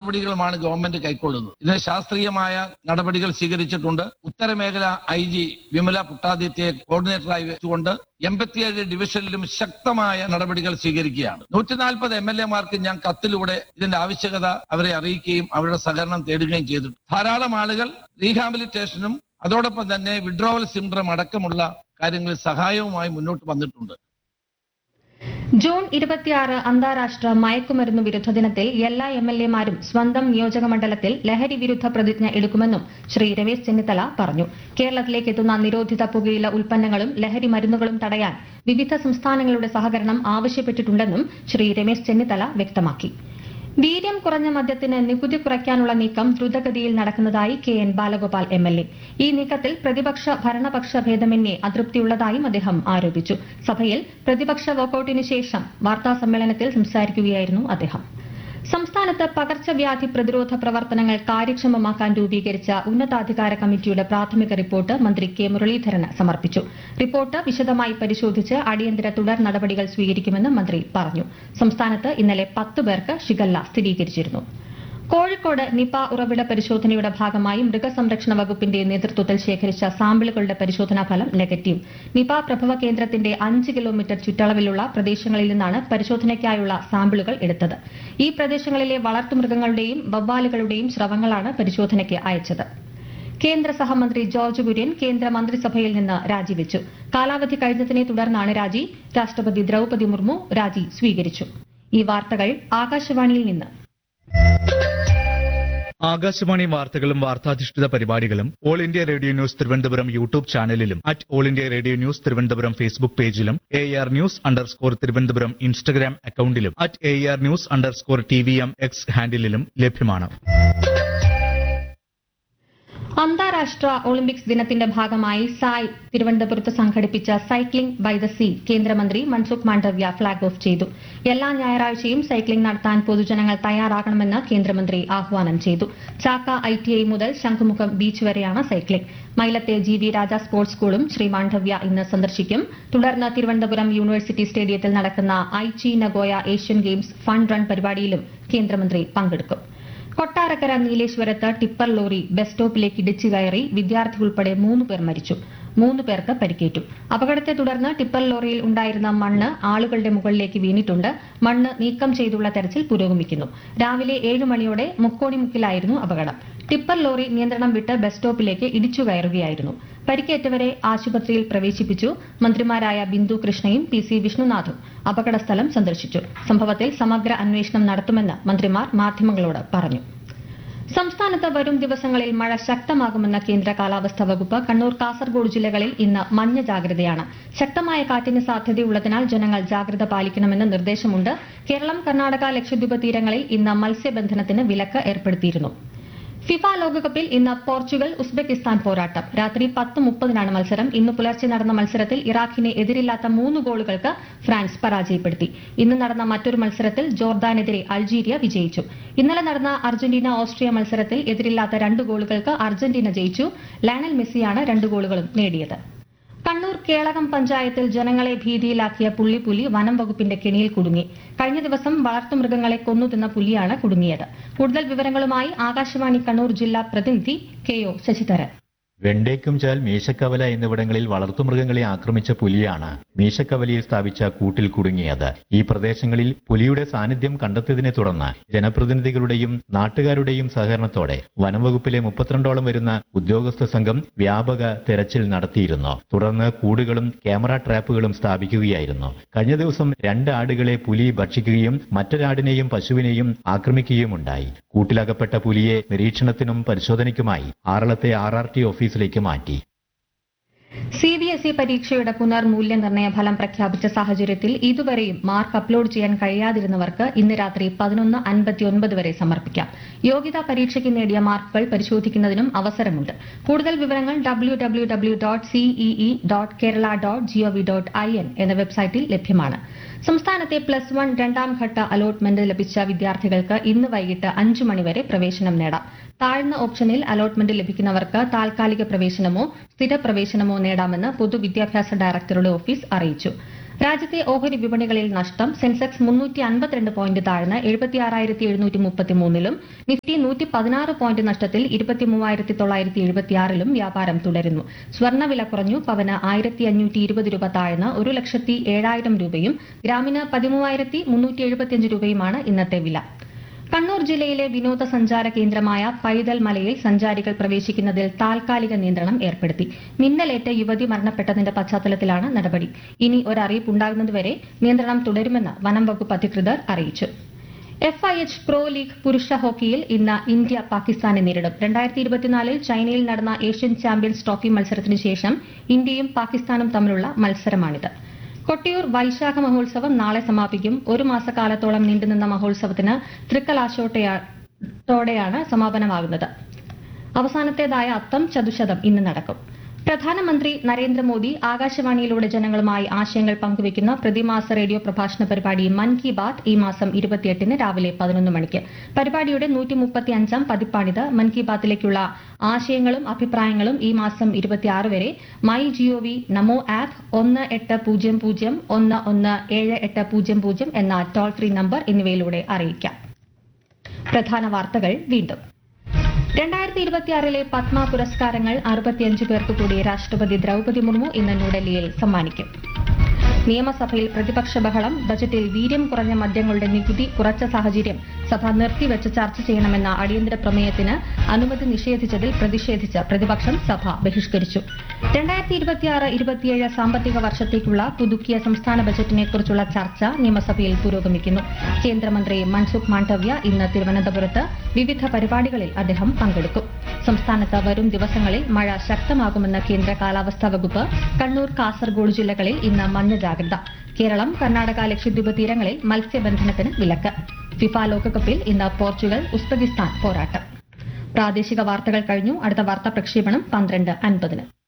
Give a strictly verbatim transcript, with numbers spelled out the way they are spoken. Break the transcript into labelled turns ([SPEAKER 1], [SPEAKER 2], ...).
[SPEAKER 1] നടപടികളുമാണ് government കൈക്കൊള്ളുന്നത്. ഇതിന് ശാസ്ത്രീയമായ നടപടികൾ സ്വീകരിച്ചിട്ടുണ്ട്. ഉത്തരമേഖല ഐ ജി വിമല പുട്ടാദിത്യയെ കോർഡിനേറ്ററായി വെച്ചുകൊണ്ട് എൺപത്തിയേഴ് ഡിവിഷനിലും ശക്തമായ നടപടികൾ സ്വീകരിക്കുകയാണ്. നൂറ്റി നാൽപ്പത് എം എൽ എമാർക്ക് ഞാൻ കത്തിലൂടെ ഇതിന്റെ ആവശ്യകത അവരെ അറിയിക്കുകയും അവരുടെ സഹകരണം തേടുകയും ചെയ്തിട്ടുണ്ട്. ധാരാളം ആളുകൾ റീഹാബിലിറ്റേഷനും അതോടൊപ്പം തന്നെ വിഡ്രോവൽ സിൻഡ്രം അടക്കമുള്ള കാര്യങ്ങളിൽ സഹായവുമായി മുന്നോട്ട് വന്നിട്ടുണ്ട്.
[SPEAKER 2] ജൂൺ ഇരുപത്തിയാറ് അന്താരാഷ്ട്ര മയക്കുമരുന്ന് വിരുദ്ധ ദിനത്തിൽ എല്ലാ എം എൽ എമാരും സ്വന്തം നിയോജക മണ്ഡലത്തിൽ ലഹരി വിരുദ്ധ പ്രതിജ്ഞ എടുക്കുമെന്നും ശ്രീ രമേശ് ചെന്നിത്തല പറഞ്ഞു. കേരളത്തിലേക്ക് എത്തുന്ന നിരോധിത പുകയില ഉൽപ്പന്നങ്ങളും ലഹരി മരുന്നുകളും തടയാൻ വിവിധ സംസ്ഥാനങ്ങളുടെ സഹകരണം ആവശ്യപ്പെട്ടിട്ടുണ്ടെന്നും ശ്രീ രമേശ് ചെന്നിത്തല വ്യക്തമാക്കി. വീര്യം കുറഞ്ഞ മദ്യത്തിന് നികുതി കുറയ്ക്കാനുള്ള നീക്കം ദ്രുതഗതിയിൽ നടക്കുന്നതായി K N Balagopal M L A. ഈ നീക്കത്തിൽ പ്രതിപക്ഷ ഭരണപക്ഷ ഭേദമന്യേ അതൃപ്തിയുള്ളതായും അദ്ദേഹം ആരോപിച്ചു. സഭയിൽ പ്രതിപക്ഷ വാക്കൌട്ടിന് ശേഷം വാർത്താസമ്മേളനത്തിൽ സംസാരിക്കുകയായിരുന്നു അദ്ദേഹം. സംസ്ഥാനത്ത് പകർച്ചവ്യാധി പ്രതിരോധ പ്രവർത്തനങ്ങൾ കാര്യക്ഷമമാക്കാൻ രൂപീകരിച്ച ഉന്നതാധികാര കമ്മിറ്റിയുടെ പ്രാഥമിക റിപ്പോർട്ട് മന്ത്രി കെ മുരളീധരന് സമർപ്പിച്ചു. റിപ്പോർട്ട് വിശദമായി പരിശോധിച്ച് അടിയന്തര തുടർ നടപടികൾ സ്വീകരിക്കുമെന്ന് മന്ത്രി പറഞ്ഞു. സംസ്ഥാനത്ത് ഇന്നലെ പത്ത് പേർക്ക് ഷിഗല്ല സ്ഥിരീകരിച്ചിരുന്നു. കോഴിക്കോട് നിപ ഉറവിട പരിശോധനയുടെ ഭാഗമായി മൃഗസംരക്ഷണ വകുപ്പിന്റെ നേതൃത്വത്തിൽ ശേഖരിച്ച സാമ്പിളുകളുടെ പരിശോധനാ ഫലം നെഗറ്റീവ്. നിപ പ്രഭവ കേന്ദ്രത്തിന്റെ അഞ്ച് കിലോമീറ്റർ ചുറ്റളവിലുള്ള പ്രദേശങ്ങളിൽ നിന്നാണ് പരിശോധനയ്ക്കായുള്ള സാമ്പിളുകൾ എടുത്തത്. ഈ പ്രദേശങ്ങളിലെ വളർത്തുമൃഗങ്ങളുടെയും വവ്വാലുകളുടെയും സ്രവങ്ങളാണ് പരിശോധനയ്ക്ക് അയച്ചത്. കേന്ദ്ര സഹമന്ത്രി ജോർജ് കുര്യൻ കേന്ദ്ര മന്ത്രിസഭയിൽ നിന്ന് രാജിവെച്ചു. കാലാവധി കഴിഞ്ഞതിനെ തുടർന്നാണ് രാജി. രാഷ്ട്രപതി ദ്രൌപദി മുർമു രാജി സ്വീകരിച്ചു. ഈ വാർത്തകൾ ആകാശവാണിയിൽ നിന്ന്.
[SPEAKER 3] ആകാശവാണി വാർത്തകളും വാർത്താധിഷ്ഠിത പരിപാടികളും all India radio news Thiruvananthapuram YouTube ചാനലിലും at all India radio news Thiruvananthapuram Facebook പേജിലും A R news underscore Thiruvananthapuram Instagram അക്കൌണ്ടിലും at A R news underscore T V M X ഹാൻഡിലും ലഭ്യമാണ്.
[SPEAKER 2] അന്താരാഷ്ട്ര ഒളിമ്പിക്സ് ദിനത്തിന്റെ ഭാഗമായി സായ് തിരുവനന്തപുരത്ത് സംഘടിപ്പിച്ച സൈക്ലിംഗ് ബൈ ദ സീ കേന്ദ്രമന്ത്രി മൻസുഖ് മാണ്ഡവ്യ ഫ്ളാഗ് ഓഫ് ചെയ്തു. എല്ലാ ഞായറാഴ്ചയും സൈക്ലിംഗ് നടത്താൻ പൊതുജനങ്ങൾ തയ്യാറാകണമെന്ന് കേന്ദ്രമന്ത്രി ആഹ്വാനം ചെയ്തു. ചാക്ക ഐ ടി ഐ മുതൽ ശംഖുമുഖം ബീച്ച് വരെയാണ് സൈക്ലിംഗ്. മൈലത്തെ ജി വി രാജ സ്പോർട്സ് സ്കൂളും ശ്രീ മാണ്ഡവ്യ ഇന്ന് സന്ദർശിക്കും. തുടർന്ന് തിരുവനന്തപുരം യൂണിവേഴ്സിറ്റി സ്റ്റേഡിയത്തിൽ നടക്കുന്ന Aichi Nagoya Asian games fund run പരിപാടിയിലും കേന്ദ്രമന്ത്രി പങ്കെടുക്കും. കൊട്ടാരക്കര നീലേശ്വരത്ത് ടിപ്പർ ലോറി ബസ് സ്റ്റോപ്പിലേക്ക് ഇടിച്ചു കയറി വിദ്യാർത്ഥി ഉൾപ്പെടെ മൂന്ന് പേർ മരിച്ചു. മൂന്ന് പേർക്ക് പരിക്കേറ്റു. അപകടത്തെ തുടർന്ന് ടിപ്പർ ലോറിയിൽ ഉണ്ടായിരുന്ന മണ്ണ് ആളുകളുടെ മുകളിലേക്ക് വീണിട്ടുണ്ട്. മണ്ണ് നീക്കം ചെയ്തുള്ള തെരച്ചിൽ പുരോഗമിക്കുന്നു. രാവിലെ ഏഴ് മണിയോടെ മുക്കോണിമുക്കിലായിരുന്നു അപകടം. ടിപ്പർ ലോറി നിയന്ത്രണം വിട്ട് ബസ് സ്റ്റോപ്പിലേക്ക് ഇടിച്ചു കയറുകയായിരുന്നു. പരിക്കേറ്റവരെ ആശുപത്രിയിൽ പ്രവേശിപ്പിച്ചു. മന്ത്രിമാരായ ബിന്ദു കൃഷ്ണയും പി സി വിഷ്ണുനാഥും അപകടസ്ഥലം സന്ദർശിച്ചു. സംഭവത്തിൽ സമഗ്ര അന്വേഷണം നടത്തുമെന്ന് മന്ത്രിമാർ മാധ്യമങ്ങളോട് പറഞ്ഞു. സംസ്ഥാനത്ത് വരും ദിവസങ്ങളിൽ മഴ ശക്തമാകുമെന്ന കേന്ദ്ര കാലാവസ്ഥാ വകുപ്പ്. കണ്ണൂർ, കാസർഗോഡ് ജില്ലകളിൽ ഇന്ന് മഞ്ഞ ജാഗ്രതയാണ്. ശക്തമായ കാറ്റിന് സാധ്യതയുള്ളതിനാൽ ജനങ്ങൾ ജാഗ്രത പാലിക്കണമെന്ന് നിർദ്ദേശമുണ്ട്. കേരളം, കർണാടക, ലക്ഷദ്വീപ് തീരങ്ങളിൽ ഇന്ന് മത്സ്യബന്ധനത്തിന് വിലക്ക് ഏർപ്പെടുത്തിയിരുന്നു. ഫിഫ ലോകകപ്പിൽ ഇന്ന് പോർച്ചുഗൽ ഉസ്ബെക്കിസ്ഥാൻ പോരാട്ടം. രാത്രി പത്ത് മുപ്പതിനാണ് മത്സരം. ഇന്ന് പുലർച്ചെ നടന്ന മത്സരത്തിൽ ഇറാഖിനെ എതിരില്ലാത്ത മൂന്ന് ഗോളുകൾക്ക് ഫ്രാൻസ് പരാജയപ്പെടുത്തി. ഇന്ന് നടന്ന മറ്റൊരു മത്സരത്തിൽ ജോർദാനെതിരെ അൾജീരിയ വിജയിച്ചു. ഇന്നലെ നടന്ന അർജന്റീന ഓസ്ട്രിയ മത്സരത്തിൽ എതിരില്ലാത്ത രണ്ട് ഗോളുകൾക്ക് അർജന്റീന ജയിച്ചു. ലയണൽ മെസ്സിയാണ് രണ്ട് ഗോളുകളും നേടിയത്. കണ്ണൂർ കേളകം പഞ്ചായത്തിൽ ജനങ്ങളെ ഭീതിയിലാക്കിയ പുള്ളിപ്പുലി വനം വകുപ്പിന്റെ കെണിയിൽ കുടുങ്ങി. കഴിഞ്ഞ ദിവസം വളർത്തുമൃഗങ്ങളെ കൊന്നുതിന്ന പുലിയാണ് കുടുങ്ങിയത്. കൂടുതൽ വിവരങ്ങളുമായി ആകാശവാണി കണ്ണൂർ ജില്ലാ പ്രതിനിധി കെ ഒ ശശിധരൻ.
[SPEAKER 4] വെണ്ടേക്കുംചാൽ, മീശക്കവല എന്നിവിടങ്ങളിൽ വളർത്തുമൃഗങ്ങളെ ആക്രമിച്ച പുലിയാണ് മീശക്കവലയിൽ സ്ഥാപിച്ച കൂട്ടിൽ കുടുങ്ങിയത്. ഈ പ്രദേശങ്ങളിൽ പുലിയുടെ സാന്നിധ്യം കണ്ടെത്തിയതിനെ തുടർന്ന് ജനപ്രതിനിധികളുടെയും നാട്ടുകാരുടെയും സഹകരണത്തോടെ വനംവകുപ്പിലെ മുപ്പത്തിരണ്ടോളം വരുന്ന ഉദ്യോഗസ്ഥ സംഘം വ്യാപക തെരച്ചിൽ നടത്തിയിരുന്നു. തുടർന്ന് കൂടുകളും ക്യാമറ ട്രാപ്പുകളും സ്ഥാപിക്കുകയായിരുന്നു. കഴിഞ്ഞ ദിവസം രണ്ട് ആടുകളെ പുലി ഭക്ഷിക്കുകയും മറ്റൊരാടിനെയും പശുവിനെയും ആക്രമിക്കുകയുമുണ്ടായി. കൂട്ടിലകപ്പെട്ട പുലിയെ നിരീക്ഷണത്തിനും പരിശോധനയ്ക്കുമായി ആറളത്തെ ആർ ആർ ടി ഓഫീസ് ിലേക്ക് മാറ്റി.
[SPEAKER 2] സി ബി എസ് ഇ പരീക്ഷയുടെ പുനർമൂല്യനിർണ്ണയ ഫലം പ്രഖ്യാപിച്ച സാഹചര്യത്തിൽ ഇതുവരെയും മാർക്ക് അപ്ലോഡ് ചെയ്യാൻ കഴിയാതിരുന്നവർക്ക് ഇന്ന് രാത്രി പതിനൊന്ന് അൻപത്തിയൊൻപത് വരെ സമർപ്പിക്കാം. യോഗ്യതാ പരീക്ഷയ്ക്ക് നേടിയ മാർക്കുകൾ പരിശോധിക്കുന്നതിനും അവസരമുണ്ട്. കൂടുതൽ വിവരങ്ങൾ W W W dot CEE dot Kerala dot G O V dot I N എന്ന വെബ്സൈറ്റിൽ ലഭ്യമാണ്. സംസ്ഥാനത്തെ പ്ലസ് വൺ രണ്ടാം ഘട്ട അലോട്ട്മെന്റ് ലഭിച്ച വിദ്യാർത്ഥികൾക്ക് ഇന്ന് വൈകിട്ട് അഞ്ചു മണിവരെ പ്രവേശനം നേടാം. താഴ്ന്ന ഓപ്ഷനിൽ അലോട്ട്മെന്റ് ലഭിക്കുന്നവർക്ക് താൽക്കാലിക പ്രവേശനമോ സ്ഥിര പ്രവേശനമോ നേടാമെന്ന് പൊതുവിദ്യാഭ്യാസ ഡയറക്ടറുടെ ഓഫീസ് അറിയിച്ചു. രാജ്യത്തെ ഓഹരി വിപണികളിൽ നഷ്ടം. സെൻസെക്സ് മുന്നൂറ്റി അൻപത്തിരണ്ട് പോയിന്റ് താഴ്ന്ന് എഴുപത്തിയാറായിരത്തി എഴുന്നൂറ്റി മുപ്പത്തിമൂന്നിലും നിഫ്റ്റി നൂറ്റി പതിനാറ് പോയിന്റ് നഷ്ടത്തിൽ ഇരുപത്തിമൂവായിരത്തി തൊള്ളായിരത്തി എഴുപത്തിയാറിലും വ്യാപാരം തുടരുന്നു. സ്വർണ്ണവില കുറഞ്ഞു. പവന് ആയിരത്തി അഞ്ഞൂറ്റി ഇരുപത് രൂപ താഴ്ന്ന് ഒരു ലക്ഷത്തി ഏഴായിരം രൂപയും ഗ്രാമിന് പതിമൂവായിരത്തി മുന്നൂറ്റി എഴുപത്തിയഞ്ച് രൂപയുമാണ് ഇന്നത്തെ വില. കണ്ണൂർ ജില്ലയിലെ വിനോദസഞ്ചാര കേന്ദ്രമായ പൈതൽ മലയിൽ സഞ്ചാരികൾ പ്രവേശിക്കുന്നതിൽ താൽക്കാലിക നിയന്ത്രണം ഏർപ്പെടുത്തി. മിന്നലേറ്റ് യുവതി മരണപ്പെട്ടതിന്റെ പശ്ചാത്തലത്തിലാണ് നടപടി. ഇനി ഒരറിയിപ്പുണ്ടാകുന്നതുവരെ നിയന്ത്രണം തുടരുമെന്ന് വനം വകുപ്പ് അധികൃതർ അറിയിച്ചു. F I H pro league പുരുഷ ഹോക്കിയിൽ ഇന്ന് ഇന്ത്യ പാകിസ്ഥാനെ നേരിടും. രണ്ടായിരത്തി ഇരുപത്തിനാലിൽ ചൈനയിൽ നടന്ന ഏഷ്യൻ ചാമ്പ്യൻസ് ട്രോഫി മത്സരത്തിന് ശേഷം ഇന്ത്യയും പാകിസ്ഥാനും തമ്മിലുള്ള മത്സരമാണിത്. കൊട്ടിയൂർ വൈശാഖ മഹോത്സവം നാളെ സമാപിക്കും. ഒരു മാസക്കാലത്തോളം നീണ്ടുനിന്ന മഹോത്സവത്തിന് തൃക്കലാശോട്ടോടെയാണ് സമാപനമാകുന്നത്. അവസാനത്തേതായ അത്തം ചതുശതം ഇന്ന് നടക്കും. പ്രധാനമന്ത്രി നരേന്ദ്രമോദി ആകാശവാണിയിലൂടെ ജനങ്ങളുമായി ആശയങ്ങൾ പങ്കുവയ്ക്കുന്ന പ്രതിമാസ റേഡിയോ പ്രഭാഷണ പരിപാടി മൻ കി ബാത് ഈ മാസം ഇരുപത്തിയെട്ടിന് രാവിലെ പതിനൊന്ന് മണിക്ക്. പരിപാടിയുടെ നൂറ്റി മുപ്പത്തിയഞ്ചാം പതിപ്പാണിത്. മൻ കി ബാത്തിലേക്കുള്ള ആശയങ്ങളും അഭിപ്രായങ്ങളും ഈ മാസം ഇരുപത്തിയാറ് വരെ മൈ ജിഒവി, നമോ ആപ്പ്, ഒന്ന് എട്ട് പൂജ്യം പൂജ്യം ഒന്ന് ഒന്ന് ഏഴ് എട്ട് പൂജ്യം പൂജ്യം എന്ന ടോൾ ഫ്രീ നമ്പർ എന്നിവയിലൂടെ അറിയിക്കാം. പ്രധാന വാർത്തകൾ വീണ്ടും. രണ്ടായിരത്തി ഇരുപത്തിയാറിലെ പത്മ പുരസ്കാരങ്ങൾ അറുപത്തിയഞ്ച് പേർക്ക് കൂടി രാഷ്ട്രപതി ദ്രൌപദി മുർമു ഇന്ന് ന്യൂഡൽഹിയിൽ സമ്മാനിക്കും. നിയമസഭയിൽ പ്രതിപക്ഷ ബഹളം. ബജറ്റിൽ വീര്യം കുറഞ്ഞ മദ്യങ്ങളുടെ നികുതി കുറച്ച സാഹചര്യം സഭ നിർത്തിവെച്ച് ചർച്ച ചെയ്യണമെന്ന അടിയന്തര പ്രമേയത്തിന് അനുമതി നിഷേധിച്ചതിൽ പ്രതിഷേധിച്ച് പ്രതിപക്ഷം സഭ ബഹിഷ്കരിച്ചു. രണ്ടായിരത്തി ഇരുപത്തിയാറ് ഇരുപത്തിയേഴ് സാമ്പത്തിക വർഷത്തേക്കുള്ള പുതുക്കിയ സംസ്ഥാന ബജറ്റിനെക്കുറിച്ചുള്ള ചർച്ച നിയമസഭയിൽ പുരോഗമിക്കുന്നു. കേന്ദ്രമന്ത്രി മൻസുഖ് മാണ്ഡവ്യ ഇന്ന് തിരുവനന്തപുരത്ത് വിവിധ പരിപാടികളിൽ അദ്ദേഹം പങ്കെടുക്കും. സംസ്ഥാനത്ത് വരും ദിവസങ്ങളിൽ മഴ ശക്തമാകുമെന്ന് കേന്ദ്ര കാലാവസ്ഥാ വകുപ്പ്. കണ്ണൂർ, കാസർഗോഡ് ജില്ലകളിൽ ഇന്ന് മഞ്ഞ ജാഗ്രത. കേരളം, കർണാടക, ലക്ഷദ്വീപ് തീരങ്ങളിൽ മത്സ്യബന്ധനത്തിന് വിലക്ക്. ഫിഫ ലോകകപ്പിൽ ഇന്ന് പോർച്ചുഗൽ ഉസ്ബെക്കിസ്ഥാൻ പോരാട്ടം. പ്രാദേശിക വാർത്തകൾ കഴിഞ്ഞു. അടുത്ത വാർത്താ പ്രക്ഷേപണം പന്ത്രണ്ട് അൻപതിന്.